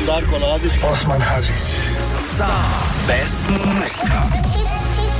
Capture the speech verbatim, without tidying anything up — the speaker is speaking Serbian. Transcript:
sam Darko Lazić. Osman Hadžić. Sa Best muzika.